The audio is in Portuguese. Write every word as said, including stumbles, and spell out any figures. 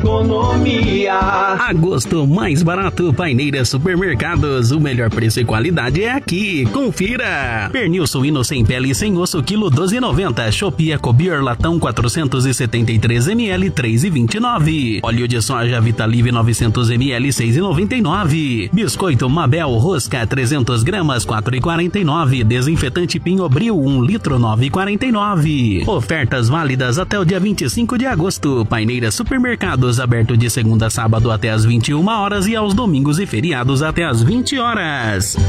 Economia. Agosto mais barato, Paineira Supermercados. O melhor preço e qualidade é aqui. Confira. Pernil suíno sem pele e sem osso, quilo doze e noventa. Shopee Cobior latão quatrocentos e setenta e três mililitros, três e vinte e nove. Óleo de soja Vitalive novecentos mililitros, seis e noventa e nove. Biscoito Mabel Rosca trezentas gramas, quatro e quarenta e nove. Desinfetante Pinhobril um litro, nove e quarenta e nove. Ofertas válidas até o dia vinte e cinco de agosto. Paineira Supermercados, aberto de segunda a sábado até as vinte e uma horas e aos domingos e feriados até as vinte horas.